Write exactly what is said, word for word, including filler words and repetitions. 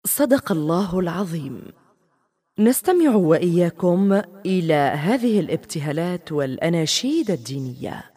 صدق الله العظيم. نستمع وإياكم إلى هذه الابتهالات والأناشيد الدينية.